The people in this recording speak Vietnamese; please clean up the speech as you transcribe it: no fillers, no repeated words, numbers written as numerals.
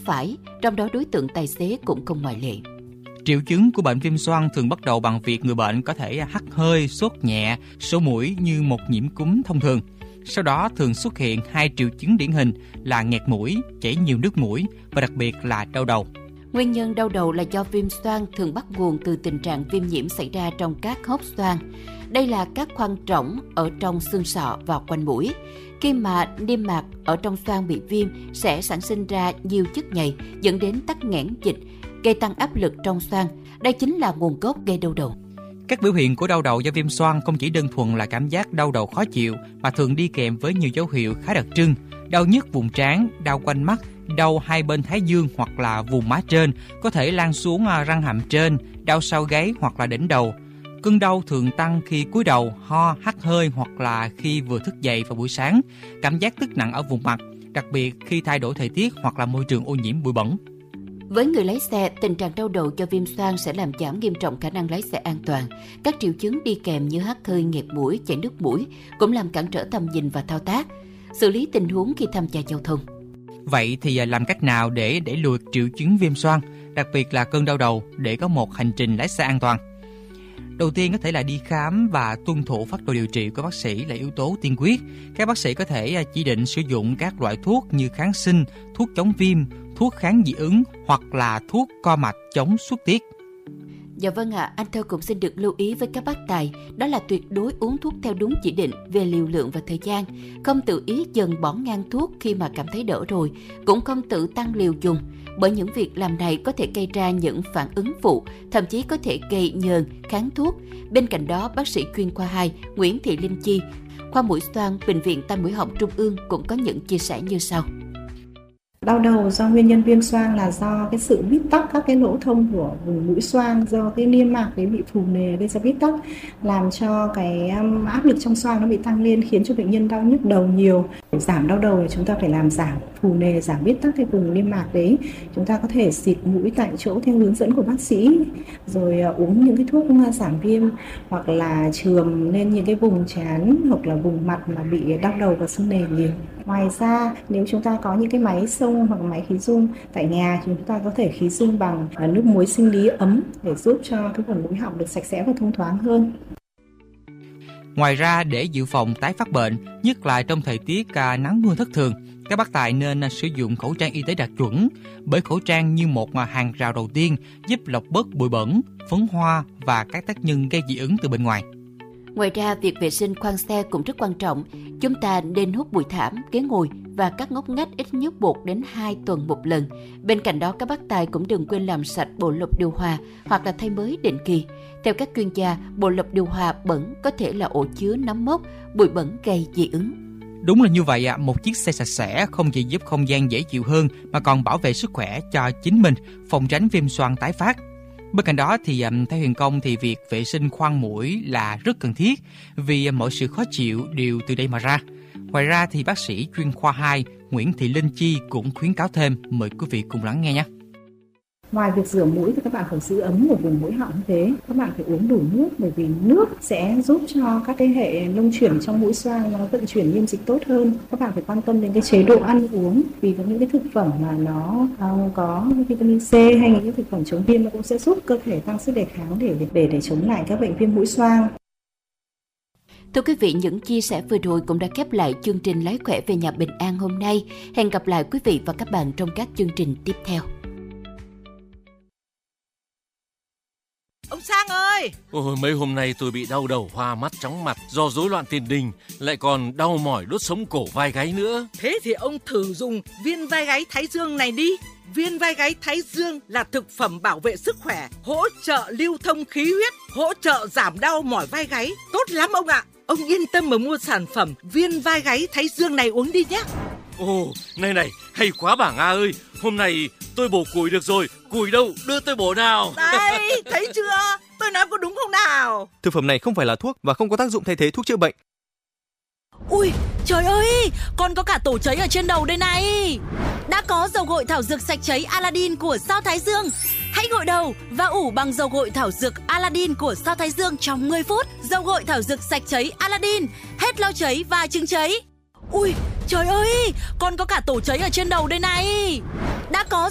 phải, trong đó đối tượng tài xế cũng không ngoại lệ. Triệu chứng của bệnh viêm xoang thường bắt đầu bằng việc người bệnh có thể hắt hơi, sốt nhẹ, sổ mũi như một nhiễm cúm thông thường. Sau đó thường xuất hiện 2 triệu chứng điển hình là nghẹt mũi, chảy nhiều nước mũi và đặc biệt là đau đầu. Nguyên nhân đau đầu là do viêm xoang thường bắt nguồn từ tình trạng viêm nhiễm xảy ra trong các hốc xoang. Đây là các khoang trỏng ở trong xương sọ và quanh mũi. Khi mà niêm mạc ở trong xoang bị viêm sẽ sản sinh ra nhiều chất nhầy dẫn đến tắc nghẽn dịch, gây tăng áp lực trong xoang. Đây chính là nguồn gốc gây đau đầu. Các biểu hiện của đau đầu do viêm xoang không chỉ đơn thuần là cảm giác đau đầu khó chịu mà thường đi kèm với nhiều dấu hiệu khá đặc trưng: đau nhức vùng trán, đau quanh mắt, đau hai bên thái dương hoặc là vùng má trên, có thể lan xuống răng hàm trên, đau sau gáy hoặc là đỉnh đầu. Cơn đau thường tăng khi cúi đầu, ho, hắt hơi hoặc là khi vừa thức dậy vào buổi sáng. Cảm giác tức nặng ở vùng mặt, đặc biệt khi thay đổi thời tiết hoặc là môi trường ô nhiễm bụi bẩn. Với người lái xe, tình trạng đau đầu do viêm xoang sẽ làm giảm nghiêm trọng khả năng lái xe an toàn. Các triệu chứng đi kèm như hắt hơi, nghẹt mũi, chảy nước mũi cũng làm cản trở tầm nhìn và thao tác, xử lý tình huống khi tham gia giao thông. Vậy thì làm cách nào để đẩy lùi triệu chứng viêm xoang, đặc biệt là cơn đau đầu, để có một hành trình lái xe an toàn? Đầu tiên có thể là đi khám và tuân thủ phác đồ điều trị của bác sĩ là yếu tố tiên quyết. Các bác sĩ có thể chỉ định sử dụng các loại thuốc như kháng sinh, thuốc chống viêm, thuốc kháng dị ứng hoặc là thuốc co mạch chống xuất tiết. Dạ vâng ạ, anh Thơ cũng xin được lưu ý với các bác tài, đó là tuyệt đối uống thuốc theo đúng chỉ định về liều lượng và thời gian, không tự ý dần bỏ ngang thuốc khi mà cảm thấy đỡ rồi, cũng không tự tăng liều dùng, bởi những việc làm này có thể gây ra những phản ứng phụ, thậm chí có thể gây nhờn, kháng thuốc. Bên cạnh đó, bác sĩ chuyên khoa 2 Nguyễn Thị Linh Chi, khoa mũi xoang, Bệnh viện Tai Mũi Họng Trung ương cũng có những chia sẻ như sau. Đau đầu do nguyên nhân viêm xoang là do cái sự bít tắc các cái lỗ thông của vùng mũi xoang, do cái niêm mạc đấy bị phù nề gây ra bít tắc, làm cho cái áp lực trong xoang nó bị tăng lên, khiến cho bệnh nhân đau nhức đầu nhiều. Để giảm đau đầu thì chúng ta phải làm giảm phù nề, giảm bít tắc cái vùng niêm mạc đấy. Chúng ta có thể xịt mũi tại chỗ theo hướng dẫn của bác sĩ, rồi uống những cái thuốc giảm viêm, hoặc là chườm lên những cái vùng trán hoặc là vùng mặt mà bị đau đầu và sưng nề nhiều. Ngoài ra, nếu chúng ta có những cái máy xông hoặc máy khí dung tại nhà, chúng ta có thể khí dung bằng nước muối sinh lý ấm để giúp cho cái phần mũi họng được sạch sẽ và thông thoáng hơn. Ngoài ra, để dự phòng tái phát bệnh, nhất là trong thời tiết nắng mưa thất thường, các bác tài nên sử dụng khẩu trang y tế đạt chuẩn, bởi khẩu trang như một hàng rào đầu tiên giúp lọc bớt bụi bẩn, phấn hoa và các tác nhân gây dị ứng từ bên ngoài. Ngoài ra, việc vệ sinh khoang xe cũng rất quan trọng. Chúng ta nên hút bụi thảm, ghế ngồi và các ngóc ngách ít nhất 1 đến 2 tuần một lần. Bên cạnh đó, các bác tài cũng đừng quên làm sạch bộ lọc điều hòa hoặc là thay mới định kỳ. Theo các chuyên gia, bộ lọc điều hòa bẩn có thể là ổ chứa nấm mốc, bụi bẩn gây dị ứng. Đúng là như vậy ạ, một chiếc xe sạch sẽ không chỉ giúp không gian dễ chịu hơn mà còn bảo vệ sức khỏe cho chính mình, phòng tránh viêm xoang tái phát. Bên cạnh đó thì theo Huyền Công thì việc vệ sinh khoang mũi là rất cần thiết, vì mọi sự khó chịu đều từ đây mà ra. Ngoài ra thì bác sĩ chuyên khoa 2 Nguyễn Thị Linh Chi cũng khuyến cáo thêm, mời quý vị cùng lắng nghe nhé. Ngoài việc rửa mũi thì các bạn phải giữ ấm ở vùng mũi họng như thế. Các bạn phải uống đủ nước, bởi vì nước sẽ giúp cho các cái hệ luân chuyển trong mũi xoang nó vận chuyển niêm dịch tốt hơn. Các bạn phải quan tâm đến cái chế độ ăn uống, vì có những cái thực phẩm mà nó có vitamin C hay những cái thực phẩm chống viêm nó cũng sẽ giúp cơ thể tăng sức đề kháng để chống lại các bệnh viêm mũi xoang. Thưa quý vị, những chia sẻ vừa rồi cũng đã khép lại chương trình Lái khỏe về nhà bình an hôm nay. Hẹn gặp lại quý vị và các bạn trong các chương trình tiếp theo. Ông Sang ơi! Ôi, mấy hôm nay tôi bị đau đầu, hoa mắt, chóng mặt do rối loạn tiền đình, lại còn đau mỏi đốt sống cổ vai gáy nữa. Thế thì ông thử dùng viên vai gáy Thái Dương này đi. Viên vai gáy Thái Dương là thực phẩm bảo vệ sức khỏe, hỗ trợ lưu thông khí huyết, hỗ trợ giảm đau mỏi vai gáy. Tốt lắm ông ạ! Ông yên tâm mà mua sản phẩm viên vai gáy Thái Dương này uống đi nhé. Ồ, này, hay quá bà Nga ơi! Hôm nay tôi bổ củi được rồi, củi đâu, đưa tôi bổ nào. Đây, thấy chưa? Tôi nói có đúng không nào? Thực phẩm này không phải là thuốc và không có tác dụng thay thế thuốc chữa bệnh. Ui, trời ơi, còn có cả tổ cháy ở trên đầu đây này. Đã có dầu gội thảo dược sạch cháy Aladdin của Sao Thái Dương. Hãy gội đầu và ủ bằng dầu gội thảo dược Aladdin của Sao Thái Dương trong 10 phút. Dầu gội thảo dược sạch cháy Aladdin, hết lau cháy và chứng cháy. Ui, trời ơi, còn có cả tổ cháy ở trên đầu đây này. Đã có